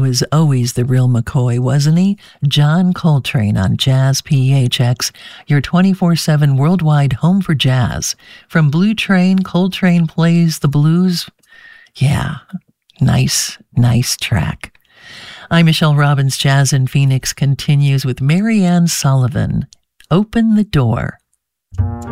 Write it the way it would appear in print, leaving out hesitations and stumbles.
was always the real McCoy, wasn't he? John Coltrane on Jazz PHX, your 24/7 worldwide home for jazz. From Blue Train, Coltrane plays the blues. Yeah, nice track. I'm Michelle Robbins. Jazz in Phoenix continues with Marianne Sullivan. Open the Door.